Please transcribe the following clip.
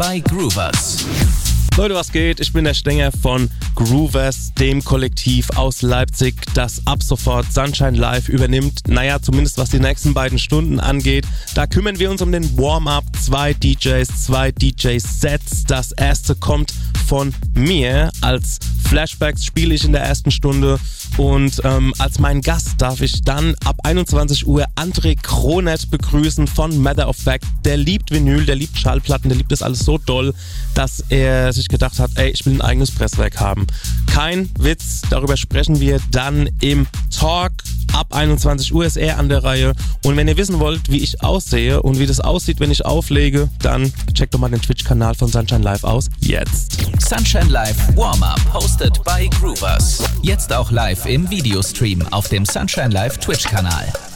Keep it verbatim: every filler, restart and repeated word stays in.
bei Groovers. Leute, was geht? Ich bin der Stenger von Groovers, dem Kollektiv aus Leipzig, das ab sofort Sunshine Live übernimmt. Naja, zumindest was die nächsten beiden Stunden angeht. Da kümmern wir uns um den Warm-Up. Zwei D Js, zwei D J-Sets. Das erste kommt von mir. Als Flashbacks spiele ich in der ersten Stunde. Und ähm, als meinen Gast darf ich dann ab einundzwanzig Uhr André Kronert begrüßen von Matter of Fact. Der liebt Vinyl, der liebt Schallplatten, der liebt das alles so doll, dass er sich gedacht hat, ey, ich will ein eigenes Presswerk haben. Kein Witz, darüber sprechen wir dann im Talk. Ab einundzwanzig Uhr ist er an der Reihe. Und wenn ihr wissen wollt, wie ich aussehe und wie das aussieht, wenn ich auflege, dann checkt doch mal den Twitch-Kanal von Sunshine Live aus. Jetzt. Sunshine Live Warm-Up, hosted by Groovers. Jetzt auch live im Videostream auf dem Sunshine Live Twitch-Kanal.